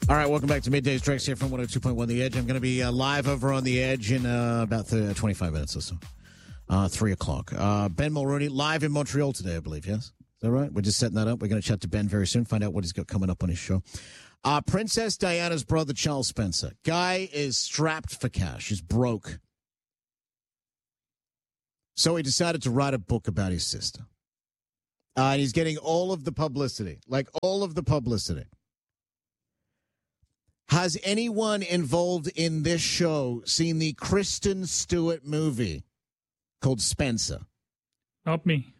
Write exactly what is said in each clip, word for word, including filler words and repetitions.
All right, welcome back to Midday's Drex here from one oh two point one The Edge. I'm going to be uh, live over on The Edge in uh, about th- twenty-five minutes or so. Uh, three o'clock. Uh, Ben Mulroney live in Montreal today, I believe, yes? Is that right? We're just setting that up. We're going to chat to Ben very soon, find out what he's got coming up on his show. Uh, Princess Diana's brother, Charles Spencer. Guy is strapped for cash. He's broke. So he decided to write a book about his sister. Uh, and he's getting all of the publicity, like all of the publicity. Has anyone involved in this show seen the Kristen Stewart movie called Spencer? Not me.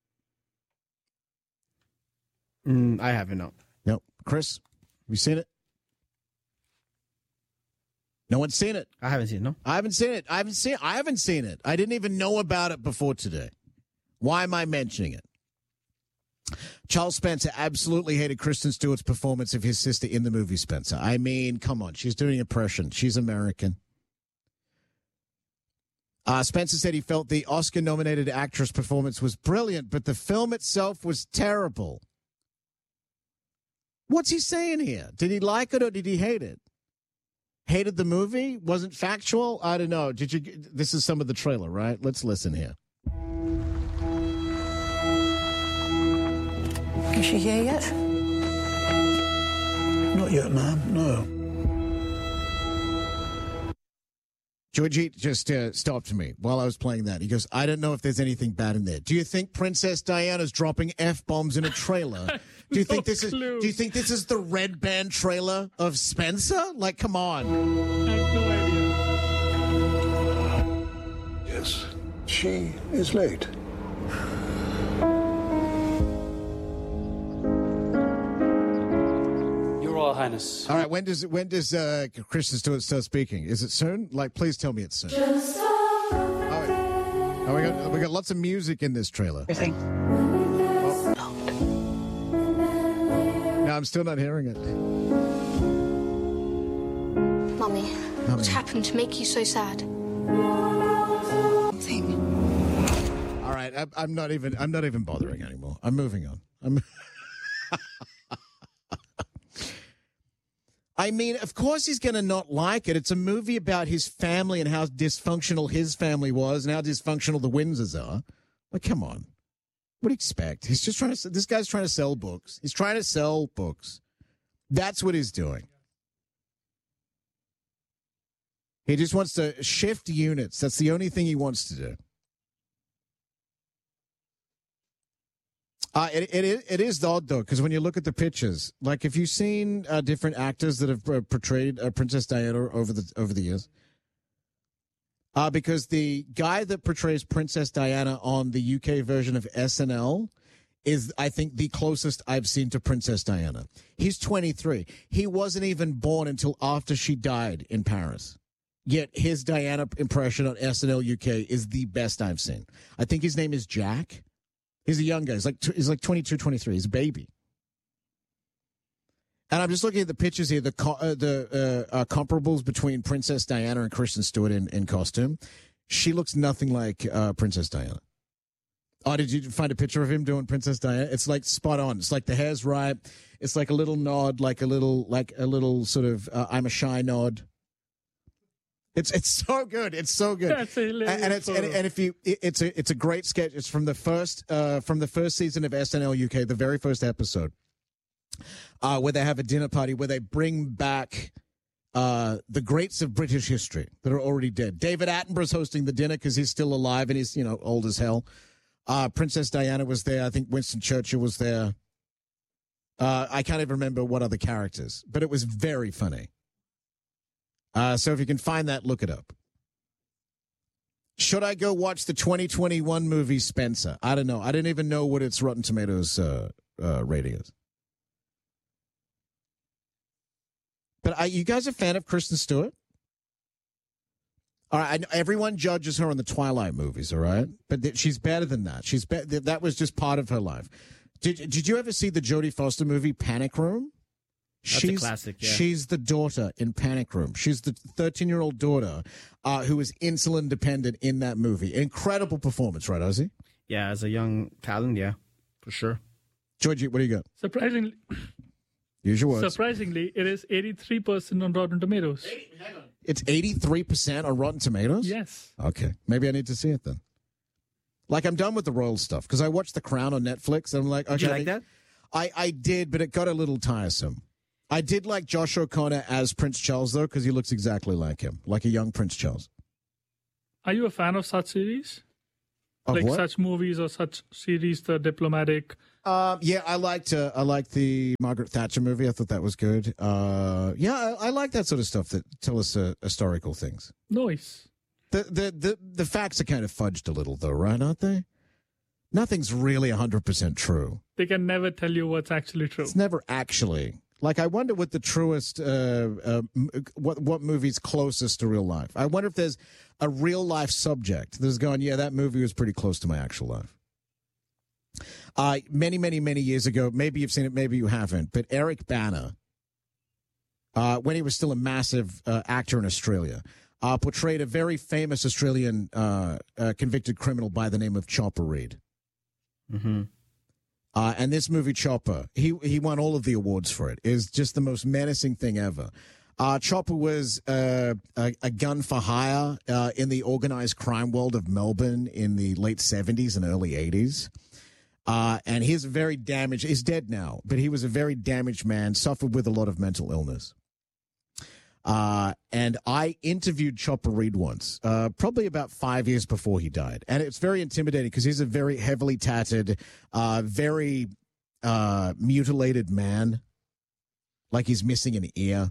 Mm, I haven't, no. No. Chris, have you seen it? No one's seen it. I haven't seen it, no. I haven't seen it. I haven't seen I haven't seen it. I didn't even know about it before today. Why am I mentioning it? Charles Spencer absolutely hated Kristen Stewart's performance of his sister in the movie Spencer. I mean, come on. She's doing impression. She's American. Uh, Spencer said he felt the Oscar-nominated actress performance was brilliant, but the film itself was terrible. What's he saying here? Did he like it or did he hate it? Hated the movie? Wasn't factual? I don't know. Did you? This is some of the trailer, right? Let's listen here. Is she here yet? Not yet, ma'am. No. Georgie just uh, stopped me while I was playing that. He goes, I don't know if there's anything bad in there. Do you think Princess Diana's dropping F-bombs in a trailer? Do you No think this is clue. do you think this is the red band trailer of Spencer? Like, come on. I have no idea. Yes. She is late. Your Royal Highness. All right, when does when does uh, Kristen Stewart start speaking? Is it soon? Like, please tell me it's soon. Oh, wait. Oh, we got we got lots of music in this trailer. Everything. No, I'm still not hearing it. Mummy, what's happened to make you so sad? Thing. All right, I'm, I'm not even I'm not even bothering anymore. I'm moving on. I'm. I mean, of course he's going to not like it. It's a movie about his family and how dysfunctional his family was and how dysfunctional the Windsors are. Like, come on. What do you expect? He's just trying to, this guy's trying to sell books. He's trying to sell books. That's what he's doing. He just wants to shift units. That's the only thing he wants to do. Uh, it, it, it is odd, though, because when you look at the pictures, like, have you seen uh, different actors that have uh, portrayed uh, Princess Diana over the over the years? Uh, because the guy that portrays Princess Diana on the U K version of S N L is, I think, the closest I've seen to Princess Diana. He's twenty-three. He wasn't even born until after she died in Paris. Yet his Diana impression on S N L U K is the best I've seen. I think his name is Jack. He's a young guy. He's like he's like twenty-two, twenty-three. He's a baby. And I'm just looking at the pictures here, the uh, the uh, uh, comparables between Princess Diana and Kristen Stewart in, in costume. She looks nothing like uh, Princess Diana. Oh, did you find a picture of him doing Princess Diana? It's like spot on. It's like the hair's right. It's like a little nod, like a little, like a little sort of uh, I'm a shy nod. It's it's so good. It's so good. That's a hilarious and it's and, photo. and if you it, it's a it's a great sketch. It's from the first uh, from the first season of S N L U K, the very first episode, uh, where they have a dinner party where they bring back uh, the greats of British history that are already dead. David Attenborough's hosting the dinner because he's still alive and he's, you know, old as hell. Uh, Princess Diana was there. I think Winston Churchill was there. Uh, I can't even remember what other characters, but it was very funny. Uh, so if you can find that, look it up. Should I go watch the twenty twenty-one movie Spencer? I don't know. I didn't even know what its Rotten Tomatoes uh, uh, rating is. But are you guys a fan of Kristen Stewart? All right, I know everyone judges her on the Twilight movies, all right? But th- she's better than that. She's be- th- That was just part of her life. Did Did you ever see the Jodie Foster movie Panic Room? That's she's, a classic, yeah. She's the daughter in Panic Room. She's the thirteen-year-old daughter uh, who is insulin dependent in that movie. Incredible performance, right, Ozzy? Yeah, as a young talent, yeah, for sure. Georgie, what do you got? Surprisingly, Use your words. Surprisingly, it is eighty-three percent on Rotten Tomatoes. It's eighty-three percent on Rotten Tomatoes? Yes. Okay. Maybe I need to see it then. Like, I'm done with the royal stuff because I watched The Crown on Netflix and I'm like, okay. Did you like that? I, I did, but it got a little tiresome. I did like Josh O'Connor as Prince Charles, though, because he looks exactly like him, like a young Prince Charles. Are you a fan of such series? Of like what? such movies or such series, The Diplomatic? Um, yeah, I liked uh, I liked the Margaret Thatcher movie. I thought that was good. Uh, yeah, I, I like that sort of stuff that tell us uh, historical things. Nice. The, the the the facts are kind of fudged a little, though, right? Aren't they? Nothing's really one hundred percent true. They can never tell you what's actually true. It's never actually. Like, I wonder what the truest, uh, uh, m- what what movie's closest to real life. I wonder if there's a real life subject that's going, yeah, that movie was pretty close to my actual life. Uh, many, many, many years ago, maybe you've seen it, maybe you haven't, but Eric Bana, uh, when he was still a massive uh, actor in Australia, uh, portrayed a very famous Australian uh, uh, convicted criminal by the name of Chopper Read. Mm-hmm. Uh, and this movie, Chopper, he he won all of the awards for it. It is just the most menacing thing ever. Uh, Chopper was uh, a, a gun for hire uh, in the organized crime world of Melbourne in the late seventies and early eighties. Uh, and he's very damaged. He's dead now, but he was a very damaged man, suffered with a lot of mental illness. Uh, and I interviewed Chopper Read once, uh, probably about five years before he died. And it's very intimidating because he's a very heavily tatted, uh, very uh, mutilated man. Like he's missing an ear.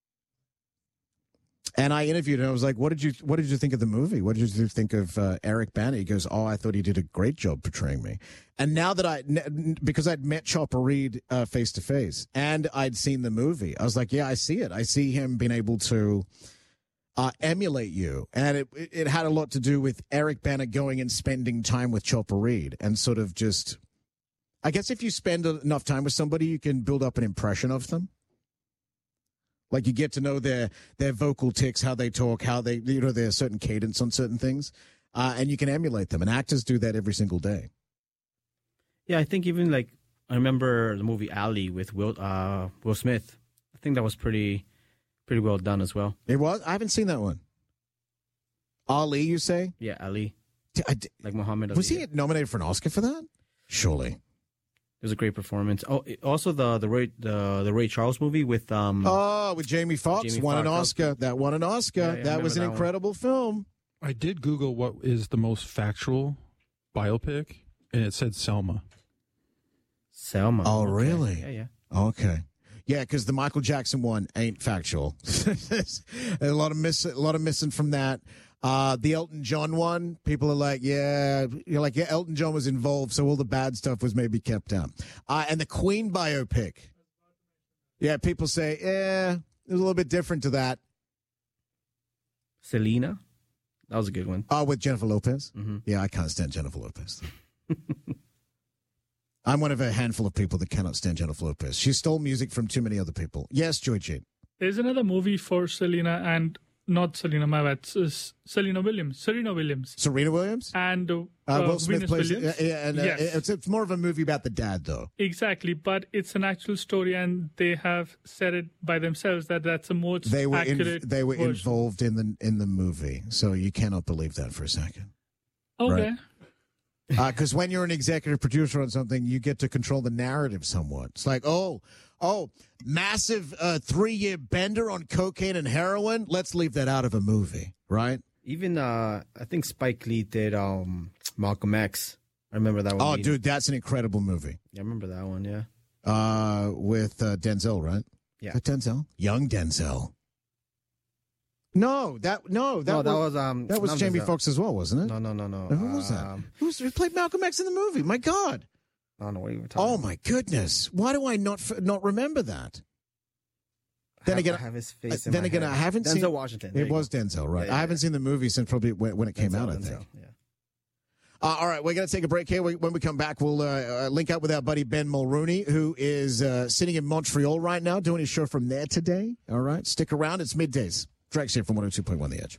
And I interviewed him. I was like, "What did you What did you think of the movie? What did you think of uh, Eric Bana?" He goes, "Oh, I thought he did a great job portraying me." And now that I, because I'd met Chopper Read uh, face to face, and I'd seen the movie, I was like, "Yeah, I see it. I see him being able to uh, emulate you." And it it had a lot to do with Eric Bana going and spending time with Chopper Read, and sort of just, I guess, if you spend enough time with somebody, you can build up an impression of them. Like you get to know their their vocal tics, how they talk, how they, you know, their certain cadence on certain things, uh, and you can emulate them. And actors do that every single day. Yeah, I think even like I remember the movie Ali with Will uh, Will Smith. I think that was pretty pretty well done as well. It was. I haven't seen that one. Ali, you say? Yeah, Ali. D- I d- Like Muhammad Ali. was he nominated for an Oscar for that? Surely. It was a great performance. Oh, it- also the the Ray the the Ray Charles movie with um. Oh, with Jamie Foxx, Jamie won an Foxx. Oscar. That won an Oscar. Yeah, yeah, I that was an remember that incredible film. I did Google what is the most factual biopic, and it said Selma. Selma. Oh, Okay. really? Yeah, yeah. Okay. Yeah, because the Michael Jackson one ain't factual. a lot of miss, a lot of missing from that. Uh, the Elton John one, people are like, yeah, you're like, yeah, Elton John was involved, so all the bad stuff was maybe kept out. Uh, and the Queen biopic, yeah, people say, yeah, there's a little bit different to that. Selena. That was a good one. Oh, with Jennifer Lopez. Mm-hmm. Yeah, I can't stand Jennifer Lopez. I'm one of a handful of people that cannot stand Jennifer Lopez. She stole music from too many other people. Yes, Joy Jade. There's another movie for Selena and not Selena, my bad. It's Selena Williams. Serena Williams. Serena Williams? And uh, Uh, Will uh, Smith Venus plays. Williams. Yeah, yeah, and uh, Yes. it's, it's more of a movie about the dad, though. Exactly, but it's an actual story, and they have said it by themselves that that's a more They were in, accurate they were version. involved in the in the movie, so you cannot believe that for a second. Okay. Right. Because uh, when you're an executive producer on something, you get to control the narrative somewhat. It's like, oh, oh, massive uh, three-year bender on cocaine and heroin. Let's leave that out of a movie, right? Even uh, I think Spike Lee did um Malcolm X. I remember that one. Oh, He- dude, that's an incredible movie. Yeah, I remember that one. Yeah. Uh, with uh, Denzel, right? Yeah. Is that Denzel? Young Denzel. No, that no, that, no, that was, was um. that was not Jamie Denzel. Foxx as well, wasn't it? No, no, no, no. Who was that? Um, Who, was, who played Malcolm X in the movie? My God! I don't know what you were talking Oh about. my goodness! Why do I not f- not remember that? Then I have, again, I have his face. uh, in then my again, head. I haven't Denzel seen- Washington. There It you was go. Denzel, right? Yeah, yeah, I haven't yeah. seen the movie since probably when, when it came Denzel, out. I Denzel, think. Yeah. Uh, all right, we're going to take a break here. We, when we come back, we'll uh, uh, link up with our buddy Ben Mulrooney, who is uh, sitting in Montreal right now, doing his show from there today. All right, stick around. It's middays. Drex here from one oh two point one The Edge.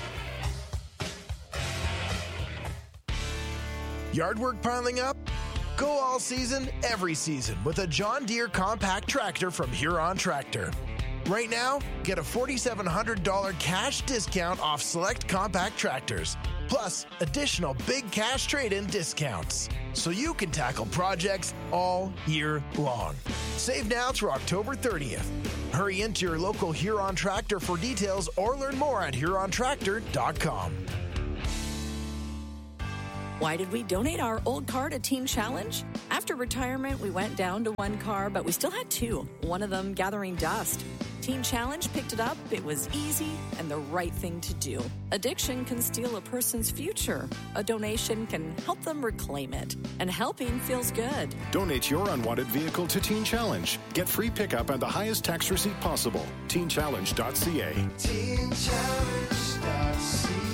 Yard work piling up? Go all season, every season with a John Deere compact tractor from Huron Tractor. Right now, get a four thousand seven hundred dollars cash discount off select compact tractors, plus additional big cash trade-in discounts, so you can tackle projects all year long. Save now through October thirtieth. Hurry into your local Huron Tractor for details or learn more at huron tractor dot com. Why did we donate our old car to Teen Challenge? After retirement, we went down to one car, but we still had two, one of them gathering dust. Teen Challenge picked it up. It was easy and the right thing to do. Addiction can steal a person's future. A donation can help them reclaim it. And helping feels good. Donate your unwanted vehicle to Teen Challenge. Get free pickup and the highest tax receipt possible. teen challenge dot c a. teen challenge dot c a.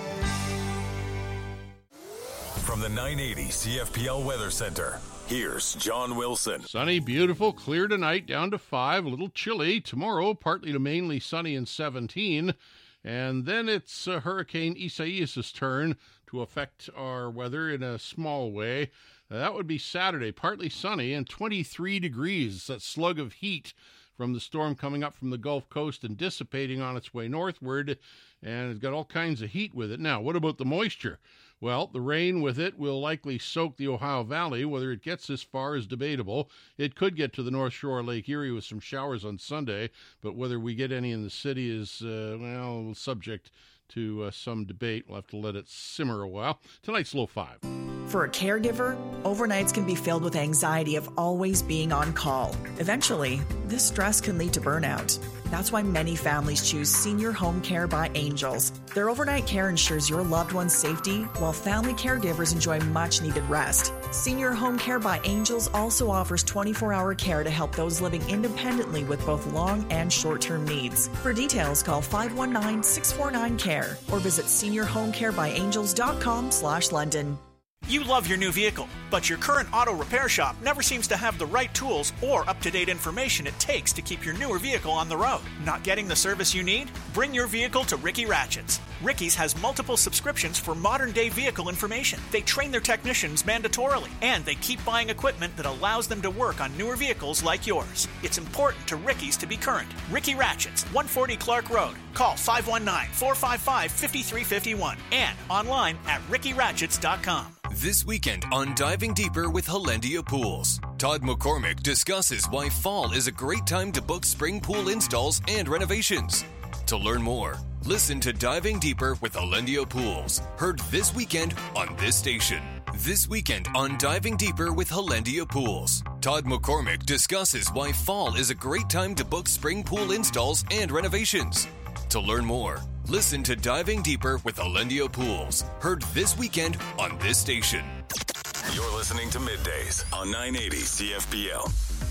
From the nine eighty C F P L Weather Center, here's John Wilson. Sunny, beautiful, clear tonight, down to five, a little chilly. Tomorrow, partly to mainly sunny and seventeen. And then it's uh, Hurricane Isaias' turn to affect our weather in a small way. Uh, that would be Saturday, partly sunny and twenty-three degrees, that slug of heat from the storm coming up from the Gulf Coast and dissipating on its way northward, and it's got all kinds of heat with it. Now, what about the moisture? Well, the rain with it will likely soak the Ohio Valley. Whether it gets this far is debatable. It could get to the North Shore of Lake Erie with some showers on Sunday, but whether we get any in the city is, uh, well, subject to uh, some debate. We'll have to let it simmer a while. Tonight's low five. For a caregiver, overnights can be filled with anxiety of always being on call. Eventually, this stress can lead to burnout. That's why many families choose Senior Home Care by Angels. Their overnight care ensures your loved one's safety, while family caregivers enjoy much-needed rest. Senior Home Care by Angels also offers twenty-four hour care to help those living independently with both long and short-term needs. For details, call five one nine, six four nine, C A R E or visit senior home care by angels dot com slash London. You love your new vehicle, but your current auto repair shop never seems to have the right tools or up-to-date information it takes to keep your newer vehicle on the road. Not getting the service you need? Bring your vehicle to Ricky Ratchets. Ricky's has multiple subscriptions for modern-day vehicle information. They train their technicians mandatorily, and they keep buying equipment that allows them to work on newer vehicles like yours. It's important to Ricky's to be current. Ricky Ratchets, one forty Clark Road. Call five one nine, four five five, five three five one and online at ricky ratchets dot com. This weekend on Diving Deeper with Hollandia Pools, Todd McCormick discusses why fall is a great time to book spring pool installs and renovations. To learn more, listen to Diving Deeper with Hollandia Pools, heard this weekend on this station. This weekend on Diving Deeper with Hollandia Pools, Todd McCormick discusses why fall is a great time to book spring pool installs and renovations. To learn more, listen to Diving Deeper with Hollandia Pools, heard this weekend on this station. You're listening to Middays on nine eighty C F P L.